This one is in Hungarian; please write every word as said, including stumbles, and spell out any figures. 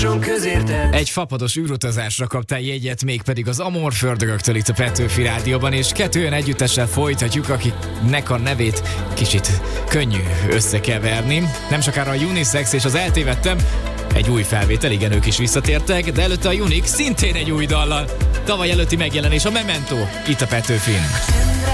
Egy fapados űrutazásra kaptál jegyet, mégpedig az Amor Fördögöktől itt a Petőfi Rádióban, és kettő olyan együttessel folytatjuk, akiknek a nevét kicsit könnyű összekeverni. Nem sokára a Unisex és az Eltévedtem, egy új felvétel, igen, ők is visszatértek, de előtte a Unix szintén egy új dallal. Tavaly előtti megjelenés a Memento, itt a Petőfin.